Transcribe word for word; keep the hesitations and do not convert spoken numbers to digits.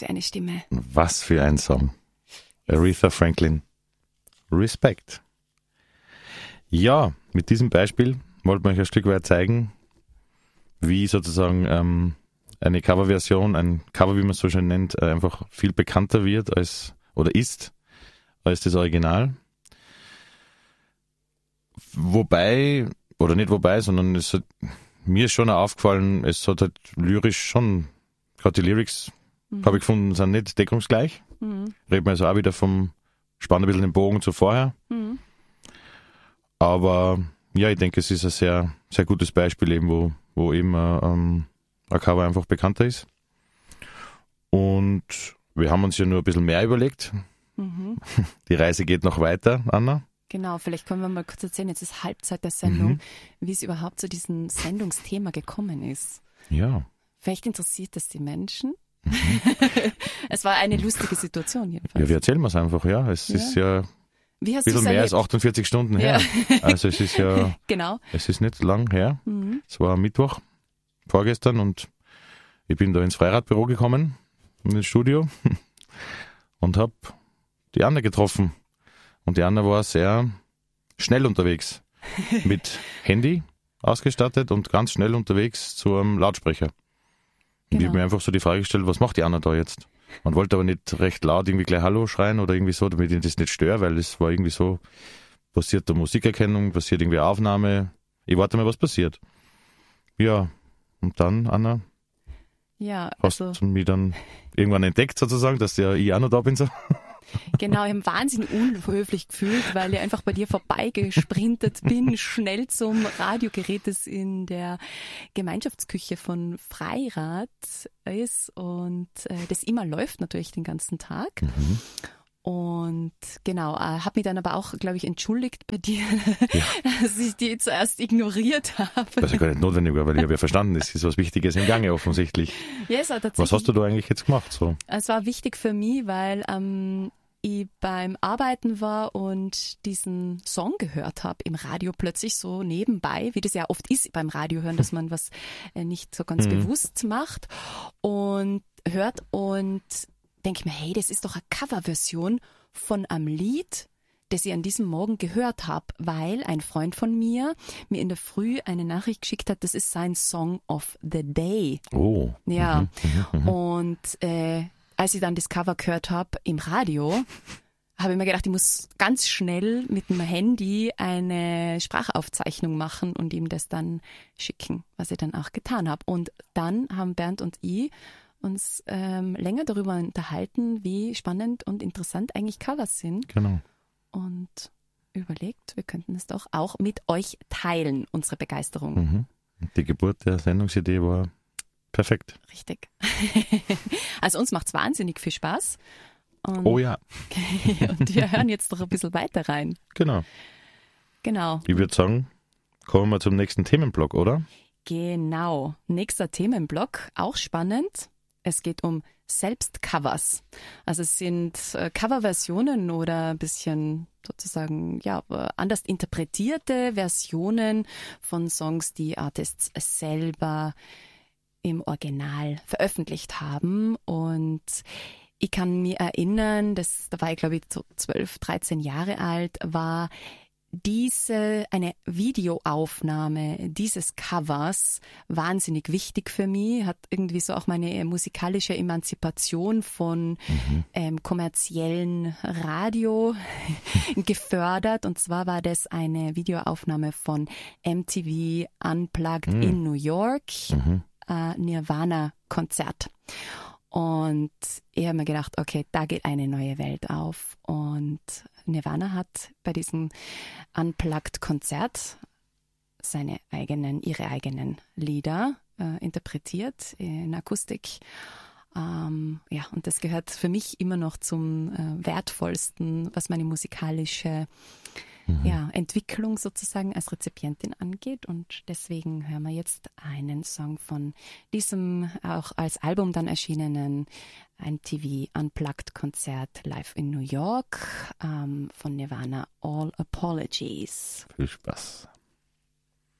für eine Stimme. Was für ein Song. Aretha Franklin. Respekt. Ja, mit diesem Beispiel wollte man euch ein Stück weit zeigen, wie sozusagen ähm, eine Coverversion, ein Cover, wie man es so schön nennt, äh, einfach viel bekannter wird als oder ist als das Original. Wobei, oder nicht wobei, sondern es hat, mir ist schon auch aufgefallen, es hat halt lyrisch schon, gerade die Lyrics, mhm. habe ich gefunden, sind nicht deckungsgleich. Mhm. Reden wir also auch wieder vom, spannen ein bisschen den Bogen zu vorher. Mhm. Aber ja, ich denke, es ist ein sehr, sehr gutes Beispiel eben, wo, wo eben ähm, ein Cover einfach bekannter ist. Und wir haben uns ja nur ein bisschen mehr überlegt. Mhm. Die Reise geht noch weiter, Anna. Genau, vielleicht können wir mal kurz erzählen, jetzt ist Halbzeit der Sendung, mhm. wie es überhaupt zu diesem Sendungsthema gekommen ist. Ja. Vielleicht interessiert das die Menschen. Mhm. Es war eine lustige Situation jedenfalls. Ja, wir erzählen es einfach, ja. Es ja. ist ja wie hast ein bisschen mehr als achtundvierzig Stunden her. Ja. Also es ist ja, genau. es ist nicht lang her. Mhm. Es war Mittwoch, vorgestern, und ich bin da ins Freiradbüro gekommen, ins Studio, und habe die Anna getroffen. Und die Anna war sehr schnell unterwegs, mit Handy ausgestattet und ganz schnell unterwegs zu einem Lautsprecher. Und genau. Ich habe mir einfach so die Frage gestellt, was macht die Anna da jetzt? Man wollte aber nicht recht laut irgendwie gleich Hallo schreien oder irgendwie so, damit ich das nicht störe, weil es war irgendwie so, passiert da Musikerkennung, passiert irgendwie Aufnahme. Ich warte mal, was passiert. Ja, und dann, Anna, ja, hast also du mich dann irgendwann entdeckt sozusagen, dass ja ich auch noch da bin so. Genau, ich habe mich wahnsinnig unhöflich gefühlt, weil ich einfach bei dir vorbeigesprintet bin, schnell zum Radiogerät, das in der Gemeinschaftsküche von Freirad ist und äh, das immer läuft natürlich den ganzen Tag. Mhm. Und genau, äh, habe mich dann aber auch, glaube ich, entschuldigt bei dir, ja. dass ich die zuerst ignoriert habe. Das ist ja gar nicht notwendig, weil ich habe ja verstanden, es ist was Wichtiges im Gange offensichtlich. Ja, es war tatsächlich. Was hast du da eigentlich jetzt gemacht? So? Es war wichtig für mich, weil ähm, ich beim Arbeiten war und diesen Song gehört habe im Radio plötzlich so nebenbei, wie das ja oft ist beim Radio hören, dass man was äh, nicht so ganz mhm. bewusst macht und hört und denke ich mir, hey, das ist doch eine Coverversion von einem Lied, das ich an diesem Morgen gehört habe, weil ein Freund von mir mir in der Früh eine Nachricht geschickt hat, das ist sein Song of the Day. Oh. Ja, Mhm, mhm, und äh, als ich dann das Cover gehört habe im Radio, habe ich mir gedacht, ich muss ganz schnell mit dem Handy eine Sprachaufzeichnung machen und ihm das dann schicken, was ich dann auch getan habe. Und dann haben Bernd und ich uns ähm, länger darüber unterhalten, wie spannend und interessant eigentlich Covers sind. Genau. Und überlegt, wir könnten es doch auch mit euch teilen, unsere Begeisterung. Mhm. Die Geburt der Sendungsidee war perfekt. Richtig. Also uns macht es wahnsinnig viel Spaß. Und, oh ja. Und wir hören jetzt noch ein bisschen weiter rein. Genau. Genau. Ich würde sagen, kommen wir zum nächsten Themenblock, oder? Genau. Nächster Themenblock, auch spannend. Es geht um Selbstcovers. Also es sind äh, Coverversionen oder ein bisschen sozusagen ja anders interpretierte Versionen von Songs, die Artists selber im Original veröffentlicht haben. Und ich kann mich erinnern, dass, da war ich glaube ich so zwölf, dreizehn Jahre alt, war diese, eine Videoaufnahme dieses Covers wahnsinnig wichtig für mich, hat irgendwie so auch meine musikalische Emanzipation von mhm. ähm, kommerziellen Radio gefördert. Und zwar war das eine Videoaufnahme von M T V Unplugged mhm. in New York, mhm. äh, Nirvana-Konzert. Und ich habe mir gedacht, okay, da geht eine neue Welt auf. Und Nirvana hat bei diesem Unplugged-Konzert seine eigenen, ihre eigenen Lieder äh, interpretiert in Akustik. Ähm, ja, und das gehört für mich immer noch zum äh, wertvollsten, was meine musikalische mhm. ja, Entwicklung sozusagen als Rezipientin angeht. Und deswegen hören wir jetzt einen Song von diesem auch als Album dann erschienenen M T V Unplugged Konzert live in New York ähm, von Nirvana, All Apologies. Viel Spaß.